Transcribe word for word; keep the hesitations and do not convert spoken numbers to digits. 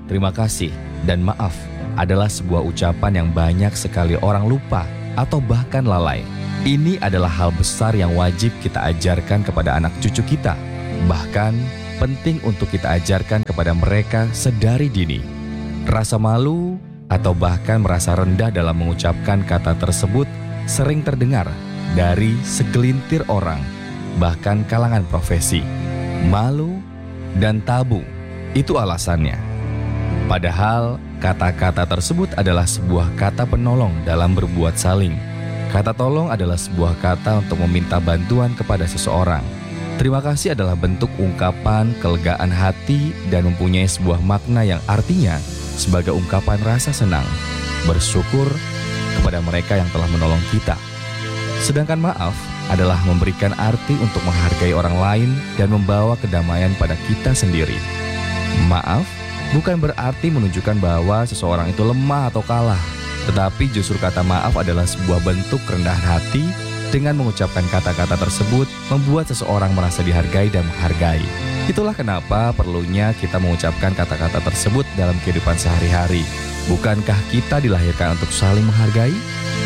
terima kasih, dan maaf adalah sebuah ucapan yang banyak sekali orang lupa atau bahkan lalai. Ini adalah hal besar yang wajib kita ajarkan kepada anak cucu kita. Bahkan penting untuk kita ajarkan kepada mereka sedari dini. Rasa malu atau bahkan merasa rendah dalam mengucapkan kata tersebut sering terdengar dari segelintir orang, bahkan kalangan profesi. Malu dan tabu, itu alasannya. Padahal kata-kata tersebut adalah sebuah kata penolong dalam berbuat saling. Kata tolong adalah sebuah kata untuk meminta bantuan kepada seseorang. Terima kasih adalah bentuk ungkapan kelegaan hati dan mempunyai sebuah makna yang artinya sebagai ungkapan rasa senang, bersyukur kepada mereka yang telah menolong kita. Sedangkan maaf adalah memberikan arti untuk menghargai orang lain dan membawa kedamaian pada kita sendiri. Maaf bukan berarti menunjukkan bahwa seseorang itu lemah atau kalah, tetapi justru kata maaf adalah sebuah bentuk kerendahan hati. Dengan mengucapkan kata-kata tersebut membuat seseorang merasa dihargai dan menghargai. Itulah kenapa perlunya kita mengucapkan kata-kata tersebut dalam kehidupan sehari-hari. Bukankah kita dilahirkan untuk saling menghargai?